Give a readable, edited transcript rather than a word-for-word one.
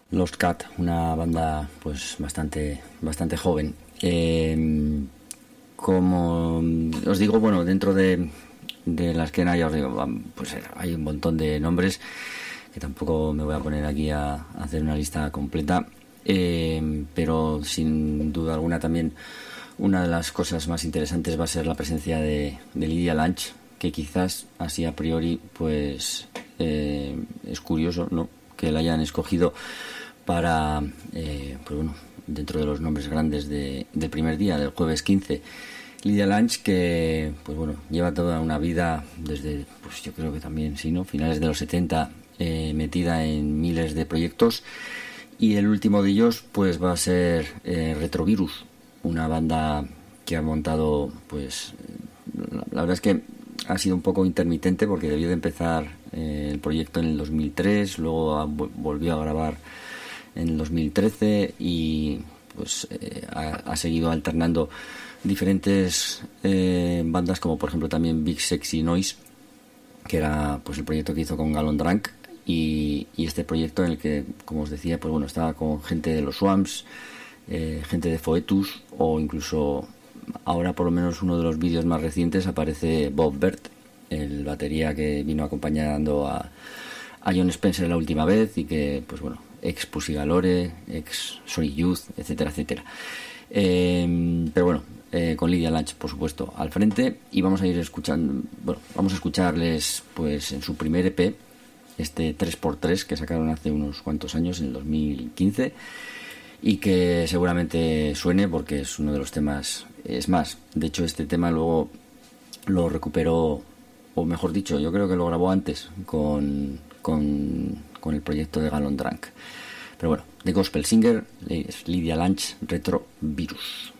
Lost Cat, una banda pues bastante joven. Como os digo, bueno, dentro de la esquena ya os digo, pues hay un montón de nombres que tampoco me voy a poner aquí a hacer una lista completa, pero sin duda alguna también una de las cosas más interesantes va a ser la presencia de Lydia Lunch, que quizás así a priori pues es curioso, ¿no?, que la hayan escogido para pues bueno, dentro de los nombres grandes del primer día, del jueves 15. Lydia Lunch, que pues bueno, lleva toda una vida desde, pues yo creo que también sí, ¿no?, finales de los 70, metida en miles de proyectos, y el último de ellos pues va a ser Retrovirus, una banda que ha montado, pues la verdad es que ha sido un poco intermitente, porque debió de empezar el proyecto en el 2003, luego volvió a grabar en el 2013 y pues ha seguido alternando diferentes bandas, como por ejemplo también Big Sexy Noise, que era pues el proyecto que hizo con Gallon Drunk, y este proyecto en el que, como os decía, pues bueno, estaba con gente de los Swamps, gente de Foetus, o incluso ahora, por lo menos uno de los vídeos más recientes, aparece Bob Bert, el batería que vino acompañando a John Spencer la última vez, y que pues bueno, ex Pussy Galore, ex Sonic Youth, etcétera, etcétera. Pero bueno, con Lydia Lunch, por supuesto, al frente, y vamos a ir escuchando, bueno, vamos a escucharles pues en su primer EP, este 3x3 que sacaron hace unos cuantos años, en el 2015, y que seguramente suene porque es uno de los temas. Es más, de hecho este tema luego lo recuperó, o mejor dicho, yo creo que lo grabó antes con el proyecto de Gallon Drunk. Pero bueno, The Gospel Singer es Lydia Lunch, Retrovirus.